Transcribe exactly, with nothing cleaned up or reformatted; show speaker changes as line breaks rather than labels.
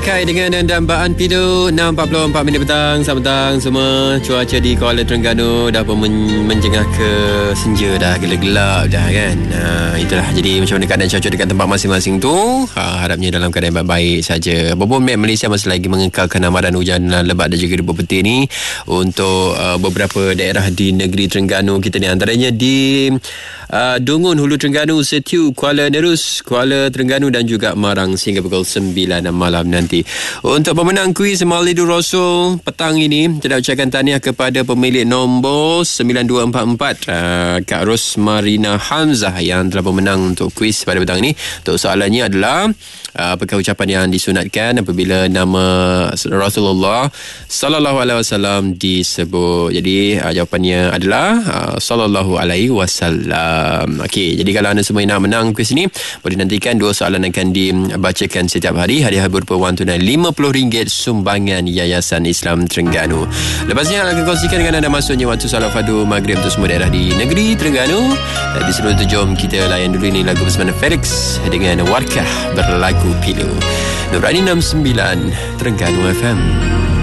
Pakai dengan dambaan Pilu. Enam empat puluh empat minit petang. Selamat petang semua. Cuaca di Kuala Terengganu dah pun men- menjengah ke senja dah. Gelap-gelap dah kan. ha, Itulah. Jadi macam mana keadaan cuaca dekat tempat masing-masing tu? ha, Harapnya dalam keadaan baik-baik saja. Walaupun Malaysia masih lagi mengekalkan amaran hujan lebat dan juga debu petir ni untuk uh, beberapa daerah di negeri Terengganu kita ni. Antaranya di uh, Dungun, Hulu Terengganu, Setiu, Kuala Nerus, Kuala Terengganu dan juga Marang sehingga pukul sembilan malam nanti. Untuk pemenang kuis Maulidur Rasul petang ini, kita ucapkan tahniah kepada pemilik nombor sembilan dua empat empat, uh, Kak Rosmarina Hamzah yang telah pemenang untuk kuis pada petang ini. Untuk soalannya adalah uh, apakah ucapan yang disunatkan apabila nama Rasulullah sallallahu alaihi wasallam disebut. Jadi uh, jawapannya adalah uh, sallallahu alaihi wasallam. Okey, jadi kalau anda semua yang nak menang kuis ini, boleh nantikan dua soalan akan dibacakan setiap hari. Hadiah berupa wang tunai lima puluh ringgit sumbangan Yayasan Islam Terengganu. Lepasnya akan kongsikan dengan anda masuknya waktu salat fardu maghrib untuk semua daerah di negeri Terengganu. Dan di sebelum itu jom kita layan dulu ini lagu bersama Felix dengan Warkah berlagu Pilu. Nurani enam puluh sembilan Terengganu F M.